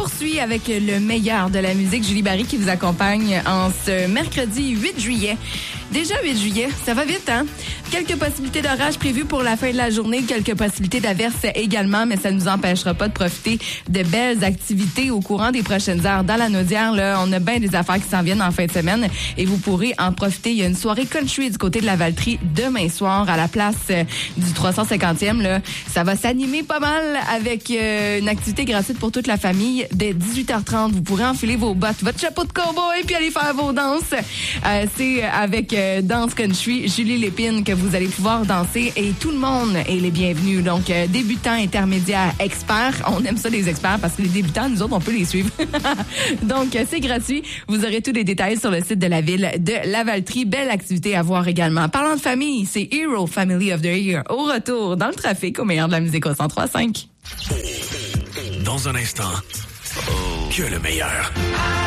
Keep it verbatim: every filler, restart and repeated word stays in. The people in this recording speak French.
poursuit avec le meilleur de la musique. Julie Barry qui vous accompagne en ce mercredi huit juillet. Déjà huit juillet, ça va vite, hein? Quelques possibilités d'orage prévues pour la fin de la journée, quelques possibilités d'averses également, mais ça ne nous empêchera pas de profiter de belles activités au courant des prochaines heures. Dans la Naudière, là, on a bien des affaires qui s'en viennent en fin de semaine et vous pourrez en profiter. Il y a une soirée country du côté de la Valtrie demain soir à la place euh, du trois cent cinquantième. Là. Ça va s'animer pas mal avec euh, une activité gratuite pour toute la famille. Dès dix-huit heures trente, vous pourrez enfiler vos bottes, votre chapeau de cowboy puis aller faire vos danses. Euh, c'est avec euh, Danse Country, Julie Lépine, que vous allez pouvoir danser et tout le monde est les bienvenus. Donc, euh, débutants, intermédiaires, experts. On aime ça, les experts, parce que les débutants, nous autres, on peut les suivre. Donc, euh, c'est gratuit. Vous aurez tous les détails sur le site de la ville de la Valtrie. Belle activité à voir également. Parlant de famille, c'est Hero Family of the Year. Au retour, dans le trafic, au meilleur de la musique au cent trois cinq. Dans un instant, que le meilleur.